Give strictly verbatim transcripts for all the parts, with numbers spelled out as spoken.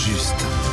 juste.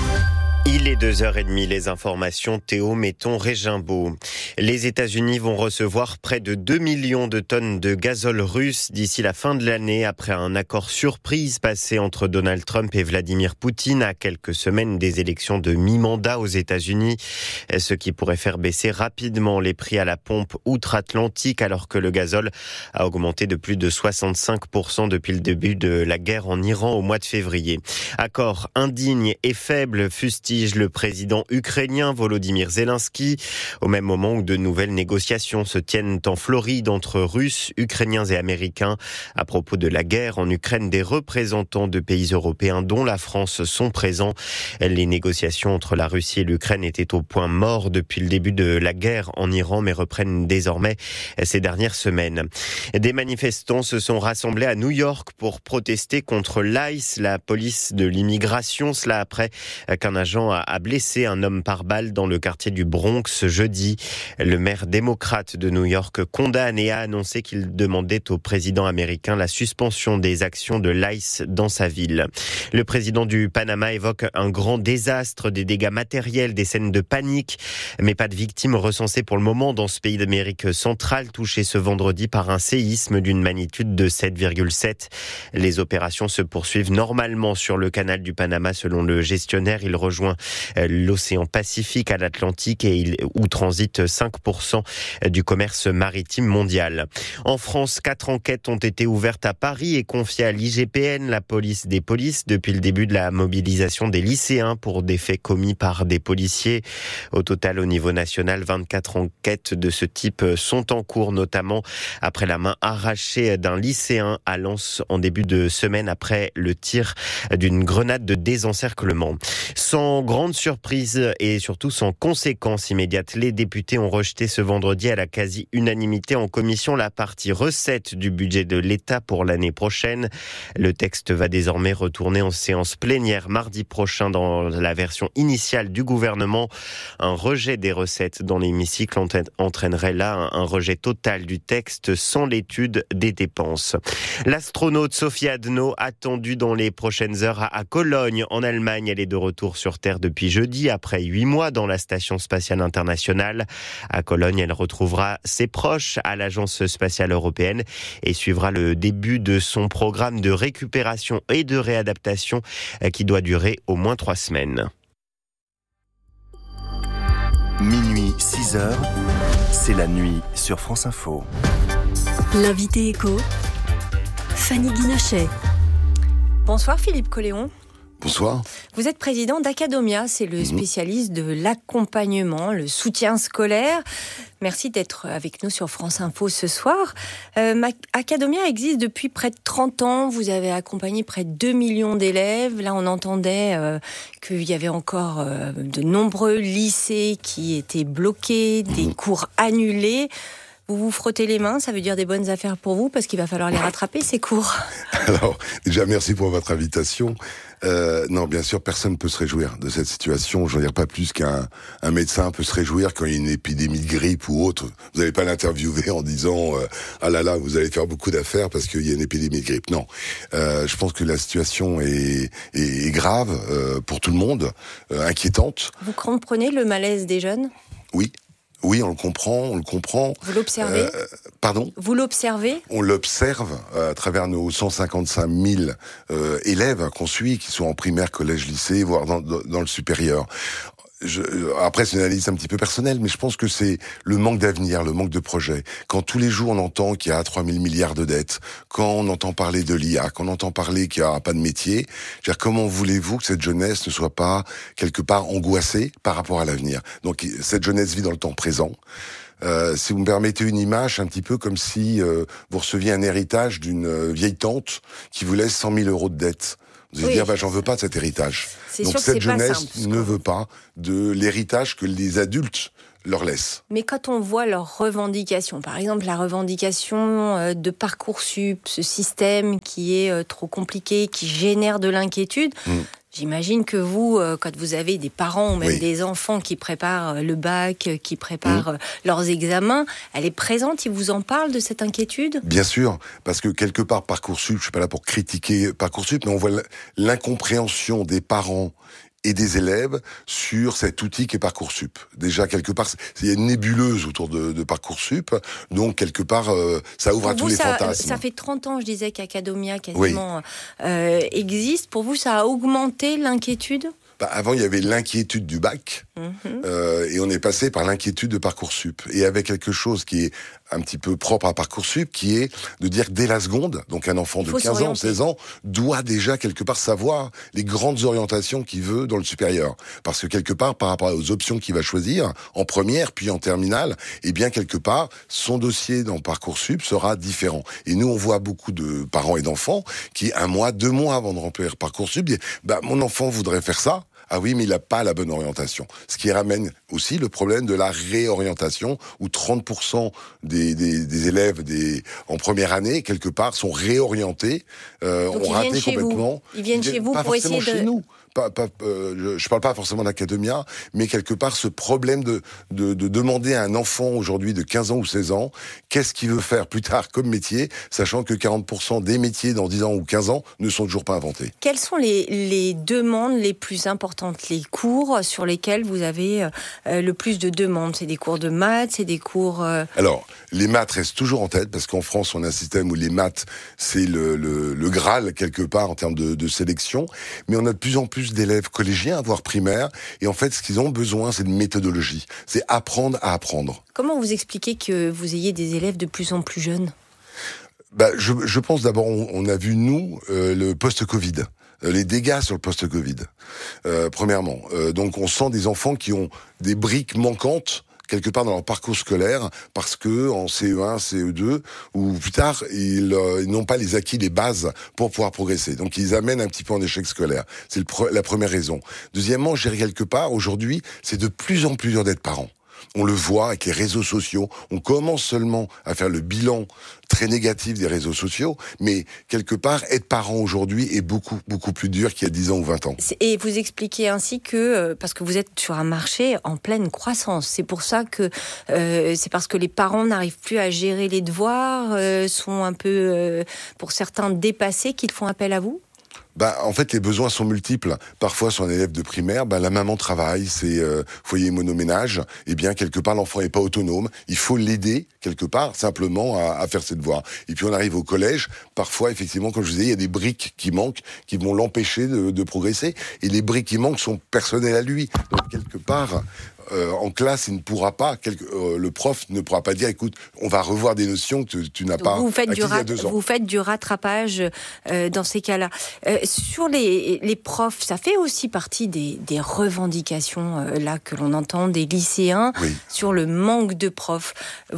Il est deux heures trente, les informations Théo Metton-Régimbaud. Les États-Unis vont recevoir près de deux millions de tonnes de gazole russe d'ici la fin de l'année, après un accord surprise passé entre Donald Trump et Vladimir Poutine à quelques semaines des élections de mi-mandat aux États-Unis, ce qui pourrait faire baisser rapidement les prix à la pompe outre-Atlantique, alors que le gazole a augmenté de plus de soixante-cinq pour cent depuis le début de la guerre en Iran au mois de février. Accord indigne et faible, fustige le président ukrainien Volodymyr Zelensky, au même moment où de nouvelles négociations se tiennent en Floride entre Russes, Ukrainiens et Américains. À propos de la guerre en Ukraine, des représentants de pays européens, dont la France, sont présents. Les négociations entre la Russie et l'Ukraine étaient au point mort depuis le début de la guerre en Iran, mais reprennent désormais ces dernières semaines. Des manifestants se sont rassemblés à New York pour protester contre l'ICE, la police de l'immigration, cela après qu'un agent a blessé un homme par balle dans le quartier du Bronx jeudi. Le maire démocrate de New York condamne et a annoncé qu'il demandait au président américain la suspension des actions de l'ICE dans sa ville. Le président du Panama évoque un grand désastre, des dégâts matériels, des scènes de panique, mais pas de victimes recensées pour le moment dans ce pays d'Amérique centrale, touché ce vendredi par un séisme d'une magnitude de sept virgule sept. Les opérations se poursuivent normalement sur le canal du Panama selon le gestionnaire. Il rejoint l'océan Pacifique à l'Atlantique et il, où transite cinq pour cent du commerce maritime mondial. En France, quatre enquêtes ont été ouvertes à Paris et confiées à l'I G P N, la police des polices, depuis le début de la mobilisation des lycéens pour des faits commis par des policiers. Au total, au niveau national, vingt-quatre enquêtes de ce type sont en cours, notamment après la main arrachée d'un lycéen à Lens en début de semaine après le tir d'une grenade de désencerclement. Sans grande surprise et surtout sans conséquences immédiates, les députés ont rejeté ce vendredi à la quasi-unanimité en commission la partie recette du budget de l'État pour l'année prochaine. Le texte va désormais retourner en séance plénière mardi prochain dans la version initiale du gouvernement. Un rejet des recettes dans l'hémicycle entraînerait là un rejet total du texte sans l'étude des dépenses. L'astronaute Sophie Adno, attendue dans les prochaines heures à Cologne en Allemagne, elle est de retour sur Terre depuis jeudi, après huit mois dans la Station spatiale internationale. À Cologne, elle retrouvera ses proches à l'Agence spatiale européenne et suivra le début de son programme de récupération et de réadaptation qui doit durer au moins trois semaines. Minuit, six heures, c'est la nuit sur France Info. L'invité écho, Fanny Guinochet. Bonsoir Philippe Colléon. Bonsoir. Vous êtes président d'Acadomia, c'est le spécialiste de l'accompagnement, le soutien scolaire. Merci d'être avec nous sur France Info ce soir. Euh, Acadomia existe depuis près de trente ans. Vous avez accompagné près de deux millions d'élèves. Là, on entendait euh, qu'il y avait encore euh, de nombreux lycées qui étaient bloqués, des cours annulés. Vous vous frottez les mains, ça veut dire des bonnes affaires pour vous, parce qu'il va falloir les rattraper, ces cours. Alors, déjà, merci pour votre invitation. Euh, non, bien sûr, personne ne peut se réjouir de cette situation. Je veux dire, pas plus qu'un un médecin peut se réjouir quand il y a une épidémie de grippe ou autre. Vous n'allez pas l'interviewer en disant euh, « Ah là là, vous allez faire beaucoup d'affaires parce qu'il y a une épidémie de grippe ». Non, euh, je pense que la situation est, est, est grave euh, pour tout le monde, euh, inquiétante. Vous comprenez le malaise des jeunes ? Oui. Oui, on le comprend, on le comprend. Vous l'observez ? euh, Pardon ? Vous l'observez ? On l'observe euh, à travers nos cent cinquante-cinq mille euh, élèves qu'on suit, qui sont en primaire, collège, lycée, voire dans, dans le supérieur. Je, après, c'est une analyse un petit peu personnelle, mais je pense que c'est le manque d'avenir, le manque de projet. Quand tous les jours on entend qu'il y a trois mille milliards de dettes, quand on entend parler de l'I A, quand on entend parler qu'il n'y aura pas de métier, je veux dire, comment voulez-vous que cette jeunesse ne soit pas quelque part angoissée par rapport à l'avenir ? Donc cette jeunesse vit dans le temps présent. Euh, si vous me permettez une image, un petit peu comme si euh, vous receviez un héritage d'une euh, vieille tante qui vous laisse cent mille euros de dette. Vous allez oui. dire, bah, j'en veux pas de cet héritage. C'est Donc sûr cette que c'est jeunesse pas simple, ne veut pas de l'héritage que les adultes leur laissent. Mais quand on voit leurs revendications, par exemple la revendication de Parcoursup, ce système qui est trop compliqué, qui génère de l'inquiétude, mmh. J'imagine que vous, quand vous avez des parents ou même oui. des enfants qui préparent le bac, qui préparent mmh. leurs examens, elle est présente, ils vous en parlent de cette inquiétude ? Bien sûr, parce que quelque part Parcoursup, je suis pas là pour critiquer Parcoursup, mais on voit l'incompréhension des parents et des élèves sur cet outil qu'est Parcoursup. Déjà, quelque part, il y a une nébuleuse autour de, de Parcoursup, donc quelque part, euh, ça ouvre Pour à vous, tous les ça, fantasmes. Ça fait trente ans, je disais, qu'Acadomia quasiment oui. euh, existe. Pour vous, ça a augmenté l'inquiétude ? Bah, avant, il y avait l'inquiétude du bac, mmh. euh, et on est passé par l'inquiétude de Parcoursup. Et avec quelque chose qui est un petit peu propre à Parcoursup, qui est de dire dès la seconde, donc un enfant de quinze ans, seize ans, doit déjà quelque part savoir les grandes orientations qu'il veut dans le supérieur. Parce que quelque part, par rapport aux options qu'il va choisir, en première, puis en terminale, eh bien quelque part, son dossier dans Parcoursup sera différent. Et nous, on voit beaucoup de parents et d'enfants qui, un mois, deux mois avant de remplir Parcoursup, disent bah, « mon enfant voudrait faire ça ». Ah oui, mais il n'a pas la bonne orientation. Ce qui ramène aussi le problème de la réorientation, où trente pour cent des, des, des élèves des, en première année, quelque part, sont réorientés, euh, ont raté complètement. Vous. Ils viennent chez vous pas pour essayer chez de... nous. Pas, pas, euh, je ne parle pas forcément d'Acadomia, mais quelque part ce problème de, de, de demander à un enfant aujourd'hui de quinze ans ou seize ans, qu'est-ce qu'il veut faire plus tard comme métier, sachant que quarante pour cent des métiers dans dix ans ou quinze ans ne sont toujours pas inventés. Quelles sont les, les demandes les plus importantes, les cours sur lesquels vous avez euh, le plus de demandes? C'est des cours de maths, c'est des cours... Euh... Alors, les maths restent toujours en tête, parce qu'en France, on a un système où les maths, c'est le, le, le Graal, quelque part, en termes de, de sélection, mais on a de plus en plus d'élèves collégiens, voire primaires, et en fait, ce qu'ils ont besoin, c'est de méthodologie. C'est apprendre à apprendre. Comment vous expliquez que vous ayez des élèves de plus en plus jeunes ? Bah, je, je pense d'abord, on, on a vu, nous, euh, le post-Covid. Les dégâts sur le post-Covid, euh, premièrement. Euh, donc, on sent des enfants qui ont des briques manquantes quelque part dans leur parcours scolaire, parce que en C E un, C E deux, ou plus tard, ils, euh, ils n'ont pas les acquis, les bases pour pouvoir progresser. Donc, ils amènent un petit peu en échec scolaire. C'est le pre- la première raison. Deuxièmement, je dirais quelque part, aujourd'hui, c'est de plus en plus dur d'être parent. On le voit avec les réseaux sociaux. On commence seulement à faire le bilan très négatif des réseaux sociaux, mais quelque part, être parent aujourd'hui est beaucoup, beaucoup plus dur qu'il y a dix ans ou vingt ans. Et vous expliquez ainsi que, parce que vous êtes sur un marché en pleine croissance, c'est pour ça que, euh, c'est parce que les parents n'arrivent plus à gérer les devoirs, euh, sont un peu, euh, pour certains, dépassés, qu'ils font appel à vous ? Bah, en fait, les besoins sont multiples. Parfois, sur un élève de primaire, bah, la maman travaille, c'est euh, foyer monoménage. Eh bien, quelque part, l'enfant n'est pas autonome. Il faut l'aider, quelque part, simplement à, à faire ses devoirs. Et puis, on arrive au collège. Parfois, effectivement, comme je vous disais, il y a des briques qui manquent, qui vont l'empêcher de, de progresser. Et les briques qui manquent sont personnelles à lui. Donc, quelque part... Euh, en classe, il ne pourra pas, quelque, euh, le prof ne pourra pas dire, écoute, on va revoir des notions que tu, tu n'as pas vous faites acquises du rat- il y a deux ans. Vous faites du rattrapage euh, dans ces cas-là. Euh, sur les, les profs, ça fait aussi partie des, des revendications euh, là que l'on entend des lycéens oui. sur le manque de profs.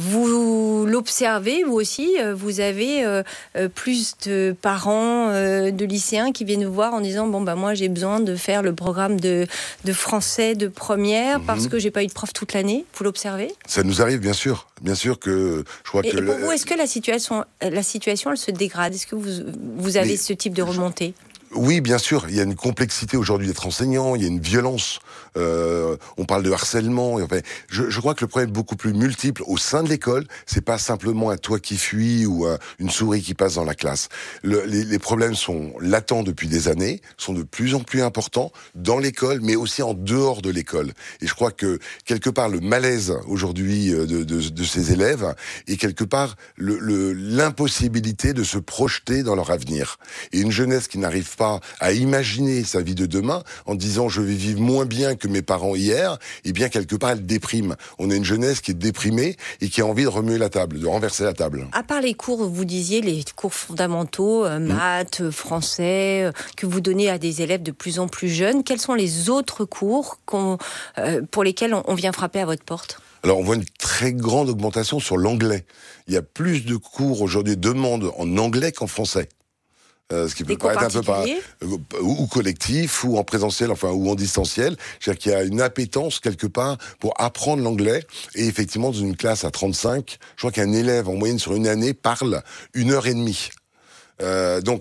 Vous l'observez, vous aussi, vous avez euh, plus de parents euh, de lycéens qui viennent vous voir en disant, bon, bah, moi, j'ai besoin de faire le programme de, de français de première mm-hmm. parce que j'ai pas eu de prof toute l'année. Vous l'observez ? Ça nous arrive, bien sûr. Bien sûr que je crois et, que... Et pour le... vous, est-ce que la situation, la situation, elle se dégrade ? Est-ce que vous, vous avez Mais ce type de remontée ? Oui, bien sûr. Il y a une complexité aujourd'hui d'être enseignant. Il y a une violence. Euh, on parle de harcèlement. Enfin, je, je crois que le problème est beaucoup plus multiple au sein de l'école. C'est pas simplement un toit qui fuit ou un, une souris qui passe dans la classe. Le, les, les problèmes sont latents depuis des années, sont de plus en plus importants dans l'école, mais aussi en dehors de l'école. Et je crois que quelque part le malaise aujourd'hui de, de, de ces élèves est quelque part le, le, l'impossibilité de se projeter dans leur avenir. Et une jeunesse qui n'arrive pas à imaginer sa vie de demain en disant je vais vivre moins bien que mes parents hier, et bien quelque part elle déprime. On a une jeunesse qui est déprimée et qui a envie de remuer la table, de renverser la table. À part les cours, vous disiez les cours fondamentaux, euh, maths, mmh. français, euh, que vous donnez à des élèves de plus en plus jeunes, quels sont les autres cours qu'on, euh, pour lesquels on, on vient frapper à votre porte ? Alors, on voit une très grande augmentation sur l'anglais. Il y a plus de cours aujourd'hui, de demandes en anglais qu'en français. Euh, ce qui peut paraître un peu par, euh, ou collectif, ou en présentiel, enfin, ou en distanciel. C'est-à-dire qu'il y a une appétence, quelque part, pour apprendre l'anglais. Et effectivement, dans une classe à trente-cinq, je crois qu'un élève, en moyenne, sur une année, parle une heure et demie. Euh, donc,